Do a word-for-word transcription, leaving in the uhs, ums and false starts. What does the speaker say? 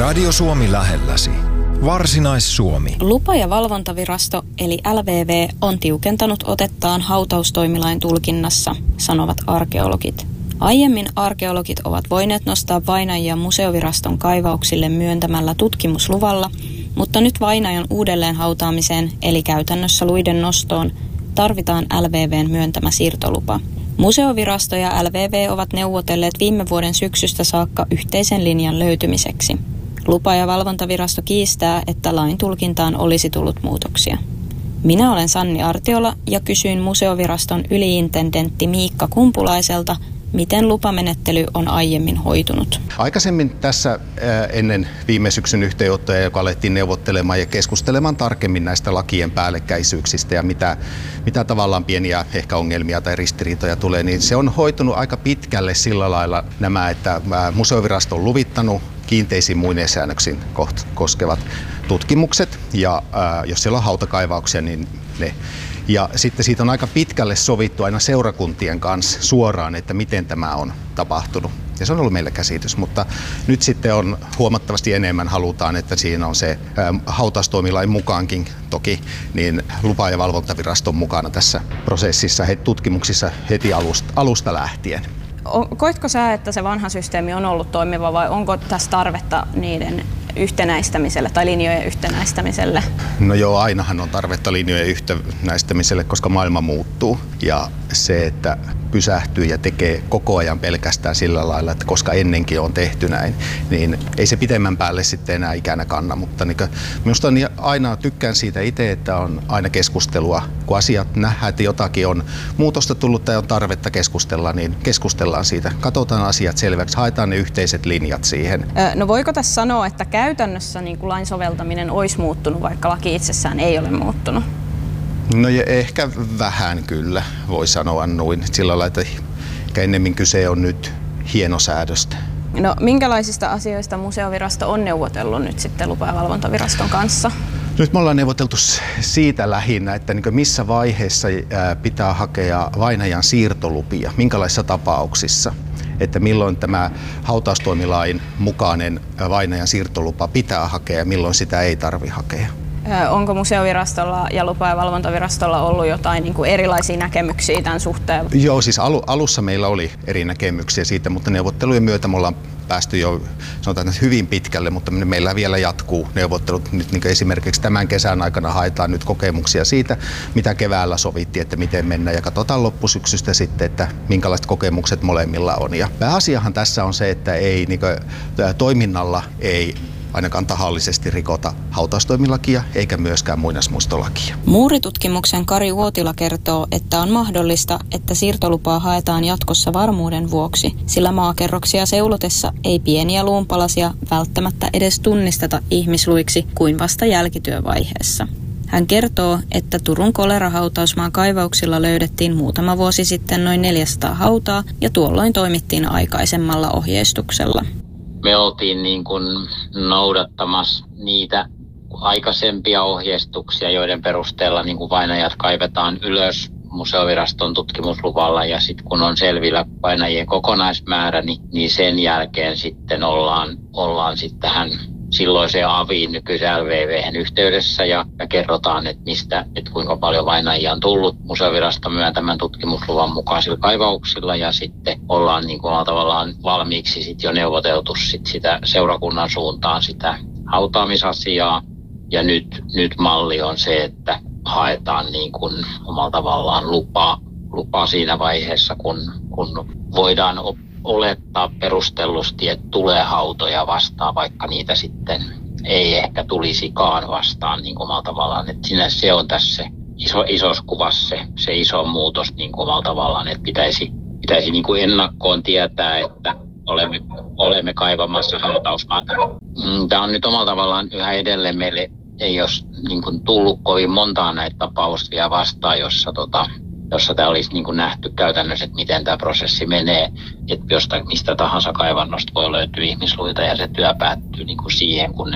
Radio Suomi lähelläsi. Varsinais-Suomi. Lupa- ja valvontavirasto eli L V V on tiukentanut otettaan hautaustoimilain tulkinnassa, sanovat arkeologit. Aiemmin arkeologit ovat voineet nostaa vainajia museoviraston kaivauksille myöntämällä tutkimusluvalla, mutta nyt vainajan uudelleen hautaamiseen eli käytännössä luiden nostoon tarvitaan L V V:n myöntämä siirtolupa. Museovirasto ja L V V ovat neuvotelleet viime vuoden syksystä saakka yhteisen linjan löytymiseksi. Lupa- ja valvontavirasto kiistää, että lain tulkintaan olisi tullut muutoksia. Minä olen Sanni Artiola ja kysyin museoviraston yliintendentti Miikka Kumpulaiselta, miten lupamenettely on aiemmin hoitunut. Aikaisemmin tässä ennen viime syksyn yhteenottoja, joka alettiin neuvottelemaan ja keskustelemaan tarkemmin näistä lakien päällekkäisyyksistä ja mitä, mitä tavallaan pieniä ehkä ongelmia tai ristiriitoja tulee, niin se on hoitunut aika pitkälle sillä lailla nämä, että museovirasto on luvittanut kiinteisiin muineissäännöksiin koskevat tutkimukset ja ää, jos siellä on hautakaivauksia, niin ne. Ja sitten siitä on aika pitkälle sovittu aina seurakuntien kanssa suoraan, että miten tämä on tapahtunut. Ja se on ollut meillä käsitys, mutta nyt sitten on huomattavasti enemmän halutaan, että siinä on se ää, hautaustoimilain mukaankin toki, niin lupa- ja valvontaviraston mukana tässä prosessissa, he, tutkimuksissa heti alusta, alusta lähtien. Koitko sä, että se vanha systeemi on ollut toimiva vai onko tässä tarvetta niiden yhtenäistämiselle tai linjojen yhtenäistämiselle? No joo, ainahan on tarvetta linjojen yhtenäistämiselle, koska maailma muuttuu. Ja se, että pysähtyy ja tekee koko ajan pelkästään sillä lailla, että koska ennenkin on tehty näin, niin ei se pitemmän päälle sitten enää ikänä kanna. Mutta niin minusta on aina, tykkään siitä itse, että on aina keskustelua. Kun asiat nähdään, että jotakin on muutosta tullut tai on tarvetta keskustella, niin keskustellaan siitä. Katsotaan asiat selväksi, haetaan ne yhteiset linjat siihen. No voiko tässä sanoa, että käytännössä niin kuin lain soveltaminen olisi muuttunut, vaikka laki itsessään ei ole muuttunut? No ja ehkä vähän kyllä, voi sanoa noin. Sillä lailla, että ennemmin kyse on nyt hienosäädöstä. No minkälaisista asioista museovirasto on neuvotellut nyt sitten lupa- ja valvontaviraston kanssa? Nyt me ollaan neuvoteltu siitä lähinnä, että missä vaiheessa pitää hakea vainajan siirtolupia, minkälaisissa tapauksissa. Että milloin tämä hautaustoimilain mukainen vainajan siirtolupa pitää hakea ja milloin sitä ei tarvitse hakea. Onko museovirastolla ja lupa- ja valvontavirastolla ollut jotain niin kuin erilaisia näkemyksiä tämän suhteen? Joo, siis alu, alussa meillä oli eri näkemyksiä siitä, mutta neuvottelujen myötä me ollaan päästy jo sanotaan hyvin pitkälle, mutta meillä vielä jatkuu neuvottelut. Nyt niin esimerkiksi tämän kesän aikana haetaan nyt kokemuksia siitä, mitä keväällä sovittiin, että miten mennään ja katsotaan loppusyksystä sitten, että minkälaiset kokemukset molemmilla on. Ja pääasiahan tässä on se, että ei, niin kuin, toiminnalla ei ainakaan tahallisesti rikota hautaustoimilakia eikä myöskään muinaismuistolakia. Muuritutkimuksen Kari Uotila kertoo, että on mahdollista, että siirtolupaa haetaan jatkossa varmuuden vuoksi, sillä maakerroksia seulotessa ei pieniä luunpalasia välttämättä edes tunnisteta ihmisluiksi kuin vasta jälkityövaiheessa. Hän kertoo, että Turun kolerahautausmaan kaivauksilla löydettiin muutama vuosi sitten noin neljäsataa hautaa ja tuolloin toimittiin aikaisemmalla ohjeistuksella. Me oltiin niin kuin noudattamassa niitä aikaisempia ohjeistuksia, joiden perusteella niin kuin vainajat kaivetaan ylös museoviraston tutkimusluvalla ja sitten kun on selvillä vainajien kokonaismäärä, niin, niin sen jälkeen sitten ollaan, ollaan sitten tähän silloiseen aviin nykyisen L V V:hen yhteydessä ja, ja kerrotaan, että mistä, että kuinka paljon vainajia on tullut museoviraston myöntämän tutkimusluvan mukaisilla kaivauksilla ja sitten ollaan niin kuin tavallaan valmiiksi sit jo neuvoteltu sit sitä seurakunnan suuntaan sitä hautaamisasiaa ja nyt, nyt malli on se, että haetaan niin kuin omalla tavallaan lupaa, lupaa siinä vaiheessa, kun, kun voidaan oppia. Olettaa perustellusti, että tulee hautoja vastaan, vaikka niitä sitten ei ehkä tulisikaan vastaan niin omalla tavallaan. Että siinä se on tässä se iso, isossa kuvassa se, se iso muutos niin omalla tavallaan, että pitäisi, pitäisi niin kuin ennakkoon tietää, että olemme, olemme kaivamassa hautausmaata. Tämä on nyt omalla tavallaan yhä edelleen meille ei ole niin kuin tullut kovin montaa näitä tapauksia vastaan, jossa tota, jossa tämä olisi niin kuin nähty käytännössä, että miten tämä prosessi menee, että jostain mistä tahansa kaivannosta voi löytyä ihmisluita ja se työ päättyy niin kuin siihen, kun